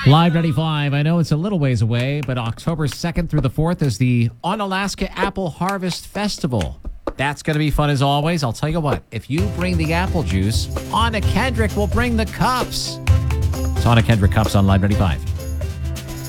Live 95. I know it's a little ways away, but October 2nd through the 4th is the Onalaska Apple Harvest Festival. That's going to be fun as always. I'll tell you what, if you bring the apple juice, Anna Kendrick will bring the cups. It's Anna Kendrick Cups on Live 95.